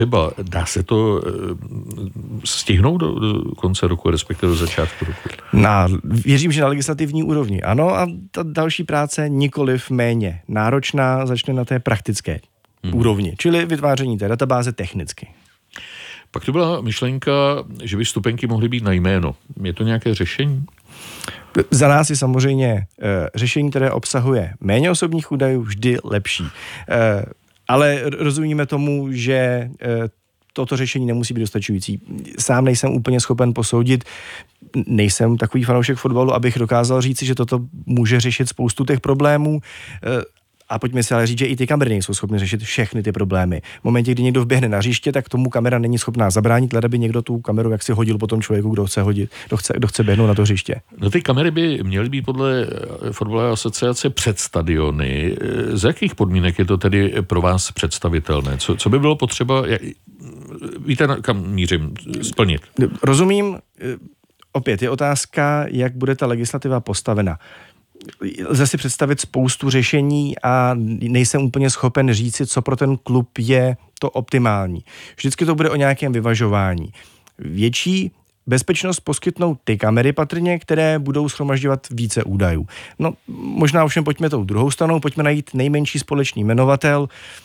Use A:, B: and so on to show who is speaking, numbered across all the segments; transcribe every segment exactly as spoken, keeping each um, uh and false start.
A: Chyba. Dá se to stihnout do, do konce roku, respektive do začátku roku?
B: Na, věřím, že na legislativní úrovni ano, a ta další práce nikoliv méně náročná začne na té praktické hmm. úrovni, čili vytváření té databáze technicky.
A: Pak to byla myšlenka, že by vstupenky mohly být na jméno. Je to nějaké řešení?
B: Za nás je samozřejmě e, řešení, které obsahuje méně osobních údajů, vždy lepší. E, ale rozumíme tomu, že e, toto řešení nemusí být dostačující. Sám nejsem úplně schopen posoudit, nejsem takový fanoušek fotbalu, abych dokázal říci, že toto může řešit spoustu těch problémů. E, A pojďme si ale říct, že i ty kamery nejsou schopny řešit všechny ty problémy. V momentě, kdy někdo vběhne na hřiště, tak tomu kamera není schopná zabránit, leda by někdo tu kameru jaksi hodil po tom člověku, kdo chce hodit, kdo chce, kdo chce běhnout na to hřiště.
A: No ty kamery by měly být podle fotbalové asociace před stadiony. Z jakých podmínek je to tedy pro vás představitelné? Co, co by bylo potřeba, jak, víte, kam mířím, splnit?
B: Rozumím. Opět je otázka, jak bude ta legislativa postavena. Lze si představit spoustu řešení a nejsem úplně schopen říci, co pro ten klub je to optimální. Vždycky to bude o nějakém vyvažování. Větší bezpečnost poskytnou ty kamery patrně, které budou shromažďovat více údajů. No, možná ovšem pojďme tou druhou stranou, pojďme najít nejmenší společný jmenovatel.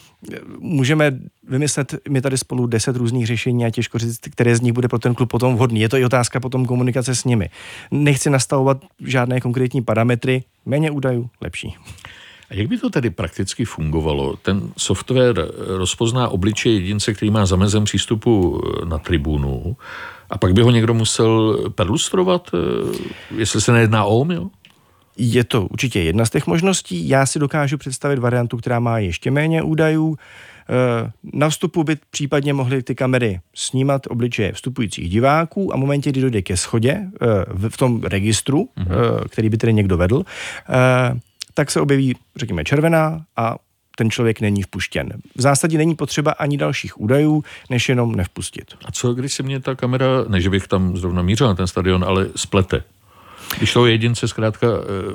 B: Můžeme vymyslet my tady spolu deset různých řešení a těžko říct, které z nich bude pro ten klub potom vhodný. Je to i otázka potom komunikace s nimi. Nechci nastavovat žádné konkrétní parametry, méně údajů, lepší.
A: A jak by to tedy prakticky fungovalo? Ten software rozpozná obličej jedince, který má zamezen přístupu na tribunu, a pak by ho někdo musel perlustrovat, jestli se nejedná o omyl?
B: Je to určitě jedna z těch možností. Já si dokážu představit variantu, která má ještě méně údajů. Na vstupu by případně mohly ty kamery snímat obličeje vstupujících diváků a v momentě, kdy dojde ke shodě v tom registru, mm-hmm. který by tedy někdo vedl, tak se objeví, řekněme, červená a ten člověk není vpuštěn. V zásadě není potřeba ani dalších údajů, než jenom nevpustit.
A: A co, když se mě ta kamera, ne že bych tam zrovna mířil na ten stadion, ale splete? Když to jedince zkrátka,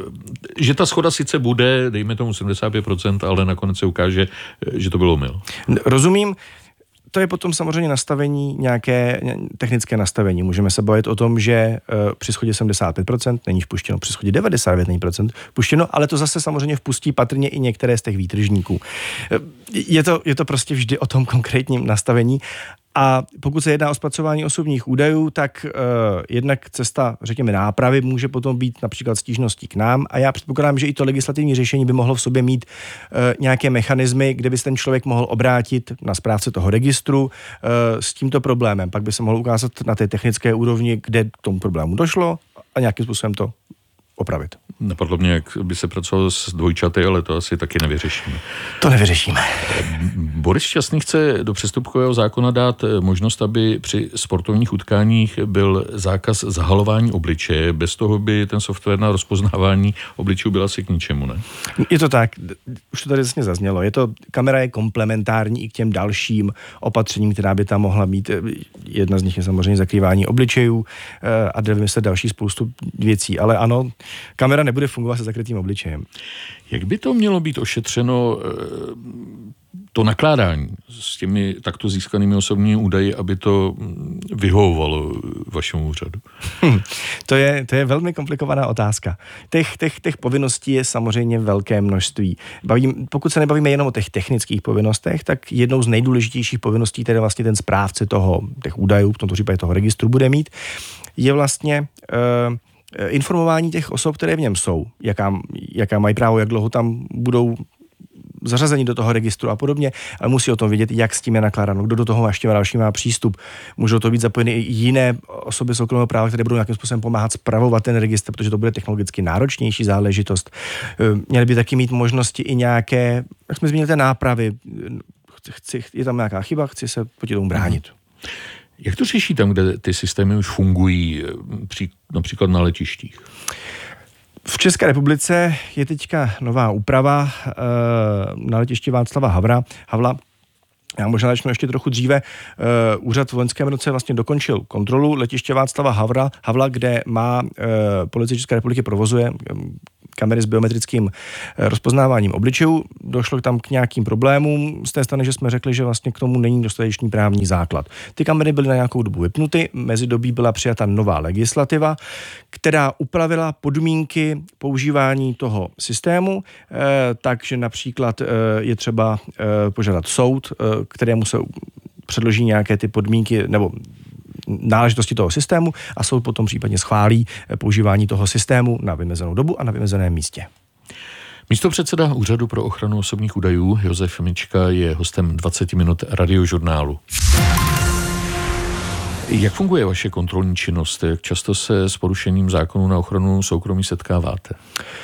A: že ta shoda sice bude, dejme tomu sedmdesát pět procent, ale nakonec se ukáže, že to bylo omyl.
B: Rozumím. To je potom samozřejmě nastavení, nějaké technické nastavení. Můžeme se bavit o tom, že při shodě sedmdesát pět procent není vpuštěno, při shodě devadesát devět procent vpuštěno, ale to zase samozřejmě vpustí patrně i některé z těch výtržníků. Je to, je to prostě vždy o tom konkrétním nastavení. A pokud se jedná o zpracování osobních údajů, tak uh, jednak cesta, řekněme, nápravy může potom být například stížností k nám a já předpokládám, že i to legislativní řešení by mohlo v sobě mít uh, nějaké mechanismy, kde by se ten člověk mohl obrátit na správce toho registru uh, s tímto problémem. Pak by se mohl ukázat na té technické úrovni, kde k tomu problému došlo a nějakým způsobem to opravit.
A: Napadlo mě, jak by se pracovalo s dvojčaty, ale to asi taky nevyřešíme.
B: To nevyřešíme.
A: Boris Šťastný chce do přestupkového zákona dát možnost, aby při sportovních utkáních byl zákaz zahalování obličeje. Bez toho by ten software na rozpoznávání obličejů byl asi k ničemu, ne?
B: Je to tak, už to tady vlastně zaznělo. Je to, kamera je komplementární i k těm dalším opatřením, která by tam mohla mít. Jedna z nich je samozřejmě zakrývání obličejů a jde vymyslet další spoustu věcí, ale ano, kamera nebude fungovat se zakrytým obličejem.
A: Jak by to mělo být ošetřeno to nakládání s těmi takto získanými osobními údaji, aby to vyhovovalo vašemu úřadu?
B: Hm, to, je, to je velmi komplikovaná otázka. Těch, těch, těch povinností je samozřejmě velké množství. Bavím, pokud se nebavíme jenom o těch technických povinnostech, tak jednou z nejdůležitějších povinností, které vlastně ten správce toho, těch údajů, v tomto případě toho registru bude mít, je vlastně uh, informování těch osob, které v něm jsou, jaká, jaká mají právo, jak dlouho tam budou zařazení do toho registru a podobně, ale musí o tom vědět, jak s tím je nakládáno, kdo do toho ještě další má přístup. Můžou to být zapojeny i jiné osoby soukromého práva, které budou nějakým způsobem pomáhat spravovat ten registr, protože to bude technologicky náročnější záležitost. Měly by taky mít možnosti i nějaké, jak jsme zmínili, té nápravy. Chci, je tam nějaká chyba, chci se proti tomu bránit.
A: Jak to řeší tam, kde ty systémy už fungují, například na letištích?
B: V České republice je teďka nová úprava na letišti Václava Havla, Havla Já možná začnu ještě trochu dříve. Uh, úřad v loňském roce vlastně dokončil kontrolu letiště Václava Havla, Havla kde má uh, Policie České republiky provozuje um, kamery s biometrickým uh, rozpoznáváním obličejů. Došlo tam k nějakým problémům z té strany, že jsme řekli, že vlastně k tomu není dostatečný právní základ. Ty kamery byly na nějakou dobu vypnuty, mezidobí byla přijata nová legislativa, která upravila podmínky používání toho systému, uh, takže například uh, je třeba uh, požádat soud, uh, kterému se předloží nějaké ty podmínky nebo náležitosti toho systému a soud potom případně schválí používání toho systému na vymezenou dobu a na vymezeném místě.
A: Místopředseda Úřadu pro ochranu osobních údajů Josef Mička je hostem dvacet minut Radiožurnálu. Jak funguje vaše kontrolní činnost? Jak často se s porušením zákonu na ochranu soukromí setkáváte?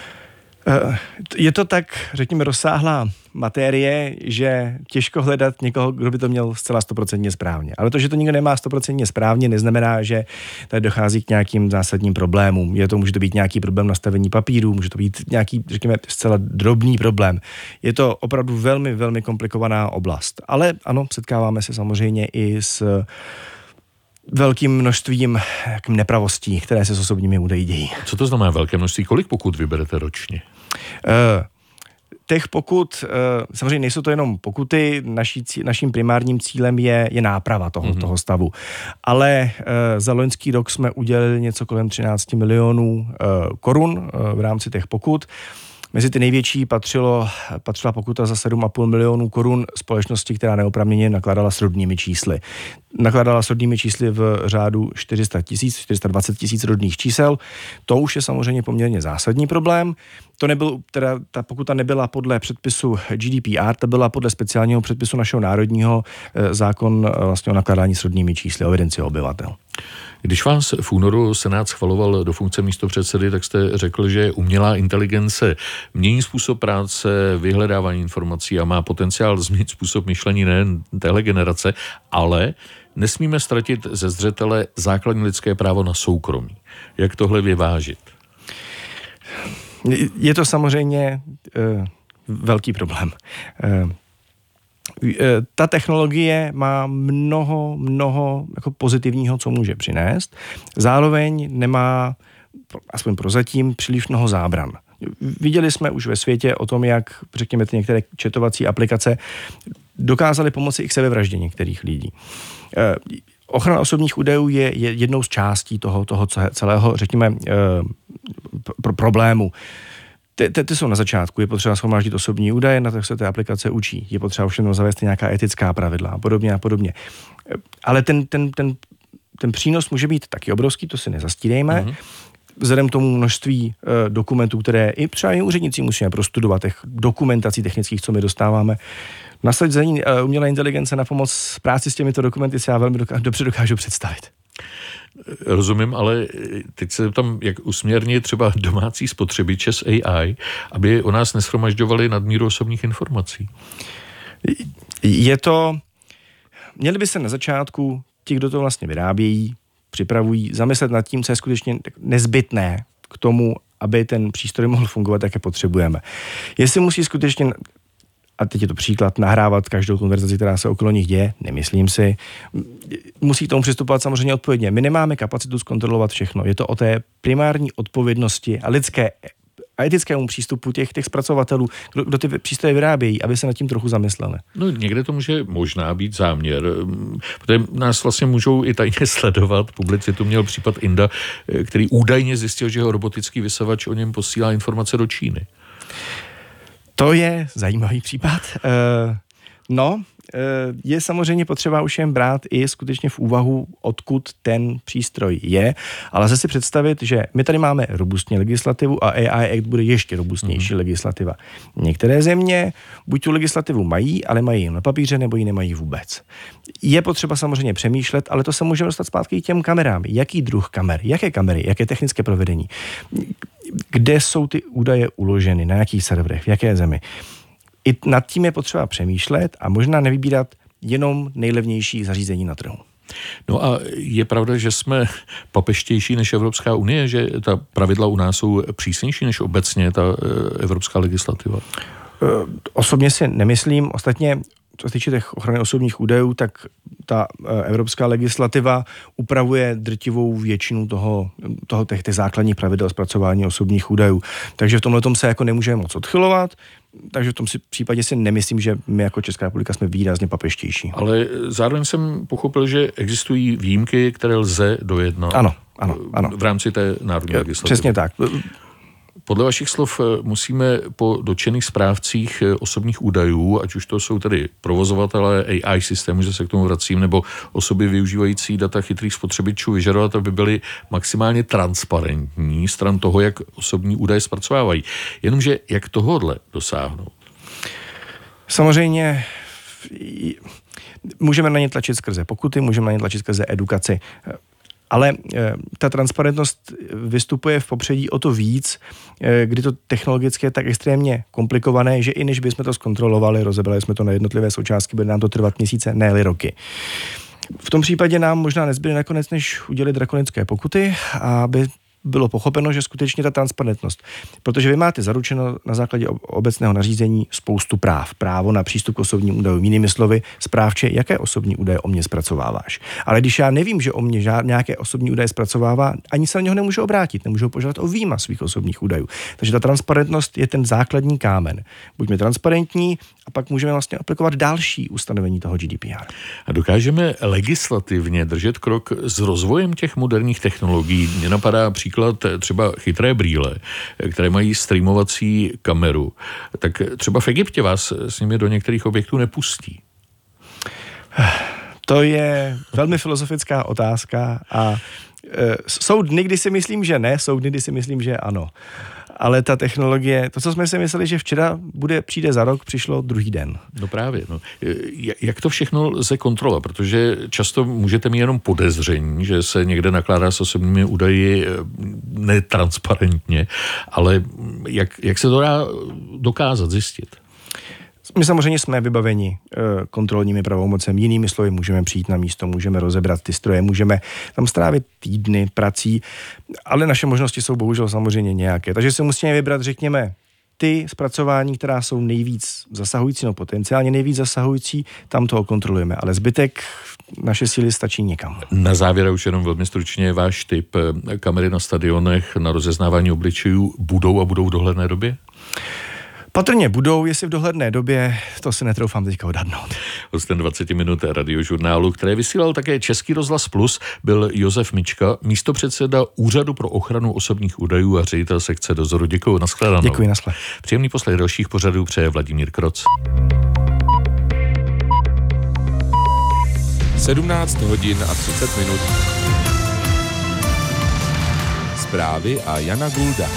B: Je to tak, řekněme, rozsáhlá materie, že těžko hledat někoho, kdo by to měl zcela stoprocentně správně. Ale to, že to nikdo nemá stoprocentně správně, neznamená, že tady dochází k nějakým zásadním problémům. Je to, může to být nějaký problém nastavení papíru, může to být nějaký, řekněme, zcela drobný problém. Je to opravdu velmi, velmi komplikovaná oblast. Ale ano, setkáváme se samozřejmě i s velkým množstvím nepravostí, které se s osobními údaji dějí.
A: Co to znamená velké množství? Kolik pokut vyberete ročně?
B: Uh, těch pokut, uh, samozřejmě nejsou to jenom pokuty, naší, naším primárním cílem je, je náprava toho, mm-hmm. toho stavu. Ale uh, za loňský rok jsme udělali něco kolem třináct milionů uh, korun uh, v rámci těch pokut. Mezi ty největší patřilo, patřila pokuta za sedm a půl milionů korun společnosti, která neoprávněně nakládala s rodnými čísly. Nakládala s rodnými čísly v řádu čtyři sta tisíc, čtyři sta dvacet tisíc rodných čísel. To už je samozřejmě poměrně zásadní problém. To nebyl, teda ta pokuta nebyla podle předpisu G D P R, ta byla podle speciálního předpisu našeho národního zákon vlastně o nakládání s rodnými čísly, o evidenci obyvatel.
A: Když vás v únoru Senát schvaloval do funkce místopředsedy, tak jste řekl, že umělá inteligence mění způsob práce, vyhledávání informací a má potenciál změnit způsob myšlení nejen téhle generace, ale nesmíme ztratit ze zřetele základní lidské právo na soukromí. Jak tohle vyvážit?
B: Je to samozřejmě uh, velký problém. Uh, Ta technologie má mnoho, mnoho jako pozitivního, co může přinést. Zároveň nemá, aspoň prozatím, příliš mnoho zábran. Viděli jsme už ve světě o tom, jak, řekněme, ty některé četovací aplikace dokázaly pomoci i k sebevraždě některých lidí. Ochrana osobních údajů je jednou z částí toho, toho celého, řekněme, pro problému. Ty, ty, ty jsou na začátku, je potřeba shromáždit osobní údaje, na to se ty aplikace učí. Je potřeba všem zavést nějaká etická pravidla a podobně a podobně. Ale ten, ten, ten, ten přínos může být taky obrovský, to si nezastírejme. Mm-hmm. Vzhledem k tomu množství uh, dokumentů, které i třeba i úředníci musíme prostudovat, těch dokumentací technických, co my dostáváme. Nasazení uh, umělé inteligence na pomoc práci s těmito dokumenty se já velmi doká- dobře dokážu představit.
A: Rozumím, ale teď se tam, jak usměrnit třeba domácí spotřebiče s A I, aby o nás neshromažďovali nadmíru osobních informací.
B: Je to, měli by se na začátku ti, kdo to vlastně vyrábějí, připravují, zamyslet nad tím, co je skutečně nezbytné k tomu, aby ten přístroj mohl fungovat, jak je potřebujeme. Jestli musí skutečně, a teď je to příklad, nahrávat každou konverzaci, která se okolo nich děje, nemyslím si. Musí k tomu přistupovat samozřejmě odpovědně. My nemáme kapacitu zkontrolovat všechno. Je to o té primární odpovědnosti a lidské a etickému přístupu těch, těch zpracovatelů, kdo, kdo ty přístroje vyrábějí, aby se nad tím trochu zamysleli.
A: No někde to může možná být záměr, protože nás vlastně můžou i tajně sledovat. Publicitu měl případ Inda, který údajně zjistil, že jeho robotický vysavač o něm posílá informace do Číny.
B: To je zajímavý případ. Uh, no, uh, je samozřejmě potřeba už jen brát i skutečně v úvahu, odkud ten přístroj je, ale lze si představit, že my tady máme robustní legislativu a A I Act bude ještě robustnější mm. legislativa. Některé země buď tu legislativu mají, ale mají jen na papíře, nebo ji nemají vůbec. Je potřeba samozřejmě přemýšlet, ale to se může dostat zpátky k těm kamerám. Jaký druh kamer, jaké kamery, jaké technické provedení, kde jsou ty údaje uloženy, na jakých serverech, v jaké zemi. I nad tím je potřeba přemýšlet a možná nevybírat jenom nejlevnější zařízení na trhu.
A: No a je pravda, že jsme papeštější než Evropská unie, že ta pravidla u nás jsou přísnější než obecně ta evropská legislativa?
B: Osobně si nemyslím. Ostatně, co se týče těch ochrany osobních údajů, tak ta evropská legislativa upravuje drtivou většinu toho, toho těch, těch základních pravidel zpracování osobních údajů. Takže v tomhle tom se jako nemůžeme moc odchylovat, takže v tom si případě si nemyslím, že my jako Česká republika jsme výrazně papeštější.
A: Ale zároveň jsem pochopil, že existují výjimky, které lze dojednat.
B: Ano, ano, ano.
A: V rámci té národní legislativy.
B: Přesně tak.
A: Podle vašich slov musíme po dotčených správcích osobních údajů, ať už to jsou tedy provozovatelé A I systému, že se k tomu vracím, nebo osoby využívající data chytrých spotřebičů, vyžadovat, aby byly maximálně transparentní stran toho, jak osobní údaje zpracovávají. Jenomže jak tohodle dosáhnout?
B: Samozřejmě můžeme na ně tlačit skrze pokuty, můžeme na ně tlačit skrze edukaci. Ale e, ta transparentnost vystupuje v popředí o to víc, e, kdy to technologicky je tak extrémně komplikované, že i než bychom to zkontrolovali, rozebrali jsme to na jednotlivé součástky, bude nám to trvat měsíce, ne-li roky. V tom případě nám možná nezbyde nakonec, než udělit drakonické pokuty, aby bylo pochopeno, že skutečně ta transparentnost, protože vy máte zaručeno na základě obecného nařízení spoustu práv. Právo na přístup k osobním údajům. Jinými slovy, správče, jaké osobní údaje o mě zpracováváš. Ale když já nevím, že o mě žád, nějaké osobní údaje zpracovává, ani se na něho nemůžu obrátit, nemůžu požádat o výmaz svých osobních údajů. Takže ta transparentnost je ten základní kámen. Buďme transparentní a pak můžeme vlastně aplikovat další ustanovení toho G D P R.
A: A dokážeme legislativně držet krok s rozvojem těch moderních technologií. Mně napadá příklad třeba chytré brýle, které mají streamovací kameru. Tak třeba v Egyptě vás s nimi do některých objektů nepustí.
B: To je velmi filozofická otázka a e, jsou dny, kdy si myslím, že ne, jsou dny, kdy si myslím, že ano. Ale ta technologie, to, co jsme si mysleli, že včera bude, přijde za rok, přišlo druhý den.
A: No právě. No. Jak to všechno lze kontrolovat? Protože často můžete mít jenom podezření, že se někde nakládá s osobními údaji netransparentně, ale jak, jak se to dá dokázat, zjistit?
B: My samozřejmě jsme vybaveni e, kontrolními pravomocemi, jinými slovy můžeme přijít na místo, můžeme rozebrat ty stroje, můžeme tam strávit týdny prací, ale naše možnosti jsou bohužel samozřejmě nějaké. Takže se musíme vybrat, řekněme, ty zpracování, která jsou nejvíc zasahující, no potenciálně nejvíc zasahující, tam toho kontrolujeme, ale zbytek naše síly stačí někam.
A: Na závěr už jenom velmi stručně váš tip. Kamery na stadionech na rozeznávání obličejů budou a budou v dohledné době?
B: Patrně budou, jestli v dohledné době, to si netroufám teďka odhadnout.
A: Hostem dvacet minut radiožurnálu, které vysílal také Český rozhlas Plus, byl Josef Mička, místopředseda Úřadu pro ochranu osobních údajů a ředitel sekce dozoru. Děkuji, nashledanou.
B: Děkuji, nasled.
A: Příjemný poslech dalších pořadů přeje Vladimír Kroc.
C: sedmnáct hodin a třicet minut. Zprávy a Jana Gulda.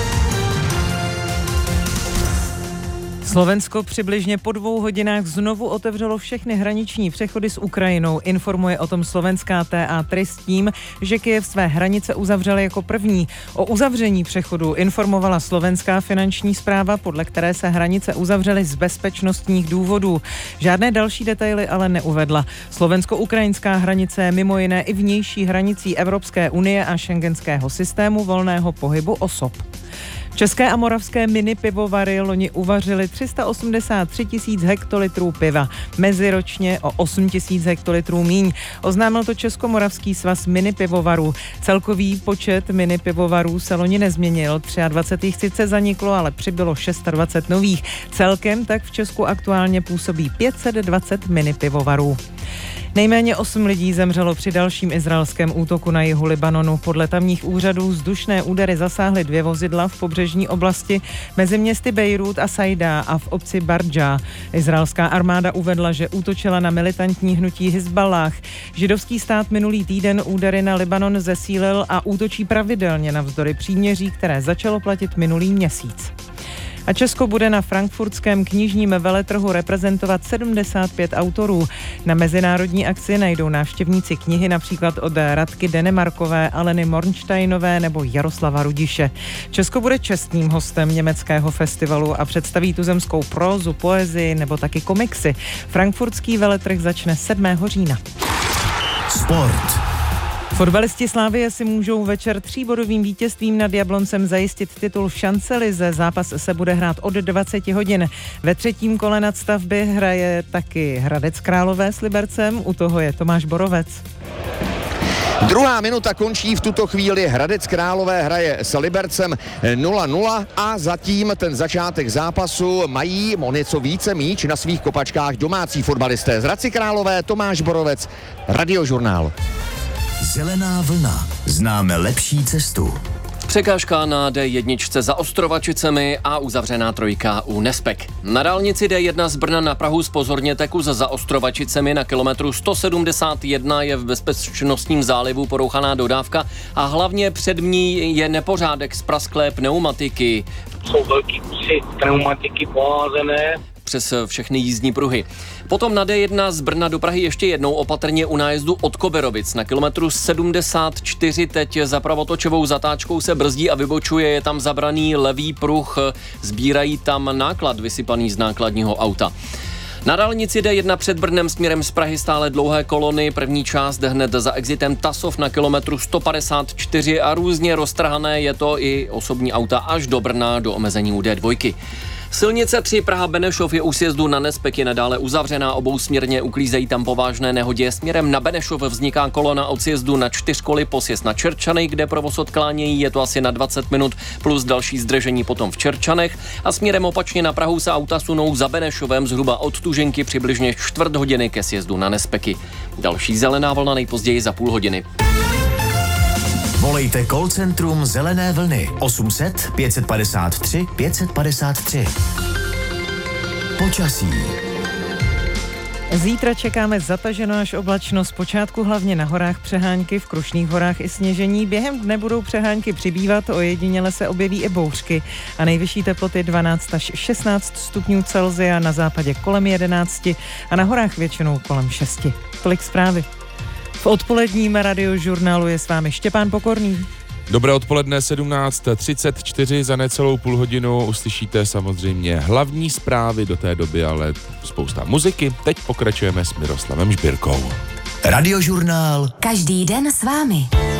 D: Slovensko přibližně po dvou hodinách znovu otevřelo všechny hraniční přechody s Ukrajinou. Informuje o tom slovenská T A tři s tím, že Kyjev své hranice uzavřel jako první. O uzavření přechodu informovala slovenská finanční správa, podle které se hranice uzavřely z bezpečnostních důvodů. Žádné další detaily ale neuvedla. Slovensko-ukrajinská hranice je mimo jiné i vnější hranicí Evropské unie a šengenského systému volného pohybu osob. České a moravské mini pivovary loni uvařily tři sta osmdesát tři tisíc hektolitrů piva, meziročně o osm tisíc hektolitrů míň. Oznámil to Českomoravský svaz mini pivovarů. Celkový počet mini pivovarů se loni nezměnil, dvacet tři jich sice zaniklo, ale přibylo dvacet šest nových. Celkem tak v Česku aktuálně působí pět set dvacet mini pivovarů. Nejméně osm lidí zemřelo při dalším izraelském útoku na jihu Libanonu. Podle tamních úřadů vzdušné údery zasáhly dvě vozidla v pobřežní oblasti mezi městy Bejrút a Saida a v obci Bardža. Izraelská armáda uvedla, že útočila na militantní hnutí Hizballáh. Židovský stát minulý týden údery na Libanon zesílil a útočí pravidelně navzdory příměří, které začalo platit minulý měsíc. A Česko bude na frankfurtském knižním veletrhu reprezentovat sedmdesát pět autorů. Na mezinárodní akci najdou návštěvníci knihy například od Radky Denemarkové, Aleny Mornsteinové nebo Jaroslava Rudiše. Česko bude čestným hostem německého festivalu a představí tuzemskou prózu, poezii nebo taky komiksy. Frankfurtský veletrh začne sedmého října.
E: Sport.
D: Fotbalisti Slavie si můžou večer tříbodovým vítězstvím nad Jabloncem zajistit titul v šancelize. Zápas se bude hrát od dvacet hodin. Ve třetím kole nadstavby hraje taky Hradec Králové s Libercem, u toho je Tomáš Borovec.
E: Druhá minuta končí v tuto chvíli. Hradec Králové hraje s Libercem nula nula a zatím ten začátek zápasu mají o něco více míč na svých kopačkách domácí fotbalisté. Z Hradci Králové Tomáš Borovec, Radiožurnál.
F: Zelená vlna. Známe lepší cestu.
G: Překážka na D jedna za Ostrovačicemi a uzavřená trojka u Nespek. Na dálnici D jedna z Brna na Prahu zpozorněte kus za Ostrovačicemi na kilometru sto sedmdesát jedna je v bezpečnostním zálivu porouchaná dodávka a hlavně před ní je nepořádek z prasklé pneumatiky.
H: Jsou velký kusy pneumatiky poházené
G: přes všechny jízdní pruhy. Potom na D jedna z Brna do Prahy ještě jednou opatrně u nájezdu od Koberovic. Na kilometru sedmdesát čtyři teď za pravotočovou zatáčkou se brzdí a vybočuje, je tam zabraný levý pruh, sbírají tam náklad vysypaný z nákladního auta. Na dálnici D jedna před Brnem směrem z Prahy stále dlouhé kolony, první část hned za exitem Tasov na kilometru sto padesát čtyři a různě roztrhané je to i osobní auta až do Brna do omezení u D dva. Silnice tři Praha-Benešov je u sjezdu na Nespek je nadále uzavřená, obousměrně uklízejí tam po vážné nehodě. Směrem na Benešov vzniká kolona od sjezdu na čtyřkoly po sjezd na Čerčany, kde provoz odklánějí, je to asi na dvacet minut, plus další zdržení potom v Čerčanech. A směrem opačně na Prahu se auta sunou za Benešovem zhruba od Tuženky přibližně čtvrt hodiny ke sjezdu na Nespeky. Další zelená vlna nejpozději za půl hodiny.
F: Volejte call centrum Zelené vlny osm set pět padesát tři pět padesát tři. Počasí.
D: Zítra čekáme zataženo až oblačno, zpočátku hlavně na horách přehánky, v Krušných horách i sněžení. Během dne budou přehánky přibývat, ojediněle se objeví i bouřky a nejvyšší teploty dvanáct až šestnáct stupňů Celsia, na západě kolem jedenáct a na horách většinou kolem šest. Tolik zprávy. V odpoledním Radiožurnálu je s vámi Štěpán Pokorný.
C: Dobré odpoledne, sedmnáct třicet čtyři, za necelou půl hodinu uslyšíte samozřejmě hlavní zprávy, do té doby ale spousta muziky. Teď pokračujeme s Miroslavem Žbírkou.
F: Radiožurnál.
I: Každý den s vámi.